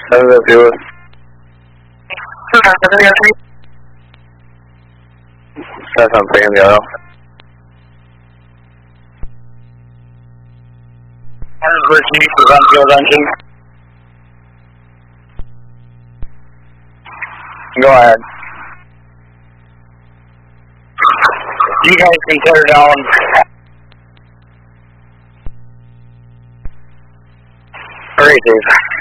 How does that do it? That's what I'm saying, the oil. Go ahead. You guys can tear down. All right, Dave.